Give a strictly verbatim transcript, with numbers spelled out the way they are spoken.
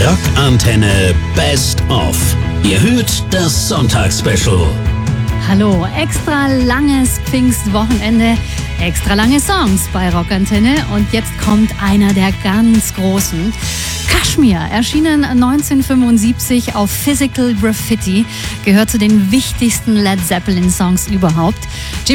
Rockantenne Best of. Ihr hört das Sonntagsspecial. Hallo, extra langes Pfingstwochenende, extra lange Songs bei Rockantenne und jetzt kommt einer der ganz großen. Kashmir, erschienen neunzehnhundertfünfundsiebzig auf Physical Graffiti, gehört zu den wichtigsten Led Zeppelin Songs überhaupt.